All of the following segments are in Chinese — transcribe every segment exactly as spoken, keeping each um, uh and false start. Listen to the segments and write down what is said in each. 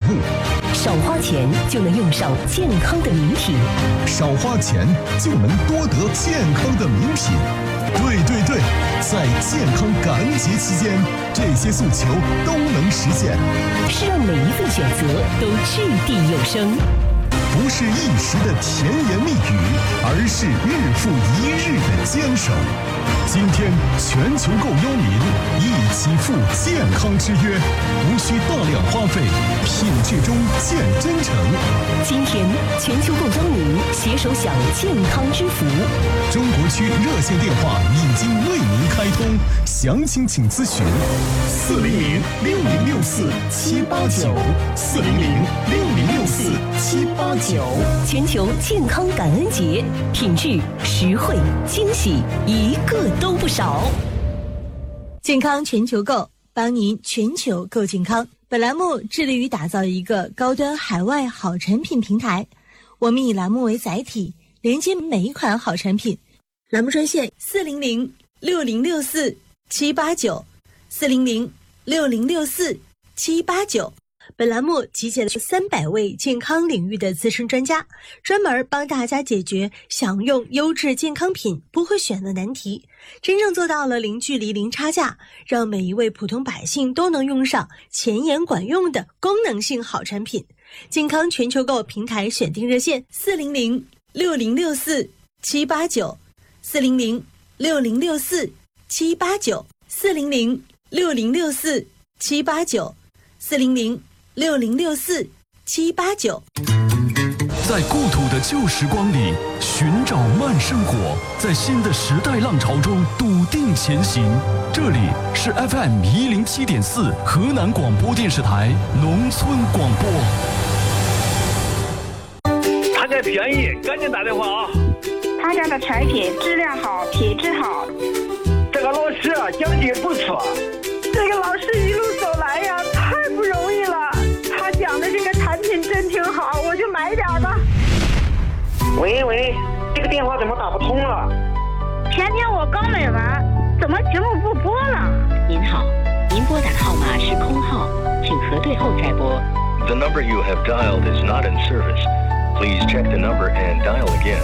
物。 少花钱就能用上健康的名品， 少花钱就能多得健康的名品。对对对，在健康感恩节期间，这些诉求都能实现， 是让每一份选择都掷地有声。 不是一时的甜言蜜语，而是日复一日的坚守。今天全球购优民一起赴健康之约，无需大量花费，品质中见真诚。 今天全球购优民携手享健康之福。 中国区热线电话已经为您开通，详情请咨询四零零六零六四七八九四零零六零六四七八九。 全球健康感恩节，品质、实惠、惊喜，一个都不少。 健康全球购，帮您全球购健康。本栏目致力于打造一个高端海外好产品平台，我们以栏目为载体，连接每一款好产品。栏目专线四零零六零六四七八九四零零六零六四七八九。本栏目集结了三百位健康领域的资深专家，专门帮大家解决享用优质健康品不会选的难题，真正做到了零距离、零差价，让每一位普通百姓都能用上前沿管用的功能性好产品。健康全球购平台选定热线四零零六零六四七八九四零零六零六四七八九四零零六零六四七八九四零零六零六四七八九。 在故土的旧时光里寻找慢生活，在新的时代浪潮中笃定前行。这里是 F M 一零七点四河南广播电视台农村广播。 他家便宜，赶紧打电话啊！ 他家的产品质量好，品质好。 这个老师啊，讲解不错。 这个老师一路走来呀，太不容易了。他讲的这个产品真挺好，我就买点吧。 喂喂，这个电话怎么打不通了？ 前天我刚买完，怎么节目不播了？ 您好，您拨打的号码是空号，请核对后再拨。 The number you have dialed is not in service. Please check the number and dial again.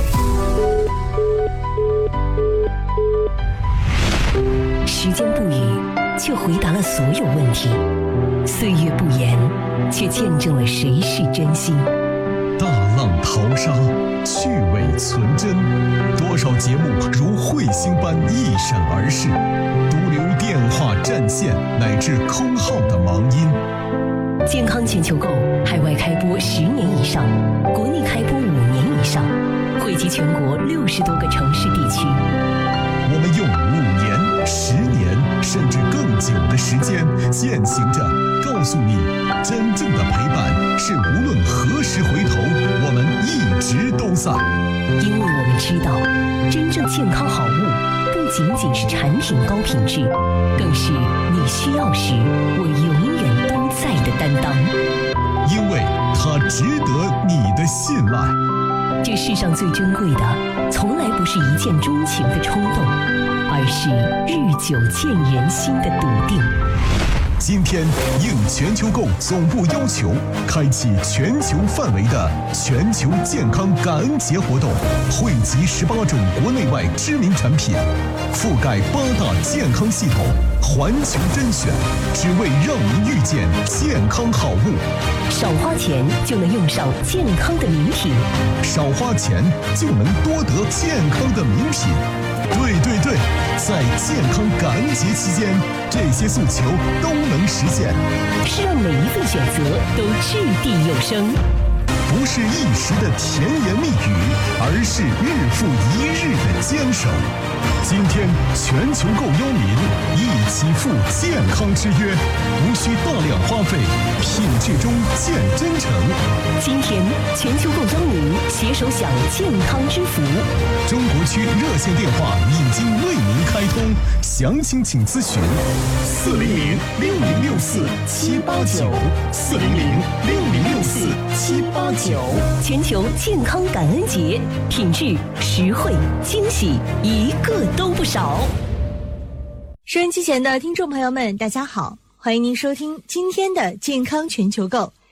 时间不语，却回答了所有问题；岁月不言，却见证了谁是真心。 大浪淘沙，趣味存真，多少节目如彗星般一闪而逝，独留电话占线乃至空号的忙音。 健康全球购海外开播十年以上，国内开播五年以上，惠及全国六十多个城市地区。 我们用五年、十年甚至更久的时间，践行着告诉你，真正的陪伴是无论何时回头，我们一直都在。 因为我们知道，真正健康好物不仅仅是产品高品质，更是你需要时我永远都在的担当。 因为它值得你的信赖。 这世上最珍贵的，从来不是一见钟情的冲动，而是日久见人心的笃定。 今天应全球购总部要求，开启全球范围的全球健康感恩节活动，汇集十八种国内外知名产品，覆盖八大健康系统，环球甄选，只为让您遇见健康好物。 少花钱就能用上健康的名品， 少花钱就能多得健康的名品。对对对，在健康感恩节期间，这些诉求都能实现， 是让每一份选择都掷地有声。 不是一时的甜言蜜语，而是日复一日的坚守。今天全球购优民一起赴健康之约，无需大量花费，品质中见真诚。 今天全球购优民携手享健康之福。 中国区热线电话已经为您开通，详情请咨询四零零六零六四七八九四零零六零六四七八九。 全球健康感恩节，品质、实惠、惊喜，一个都不少。 收音机前的听众朋友们，大家好，欢迎您收听今天的健康全球购，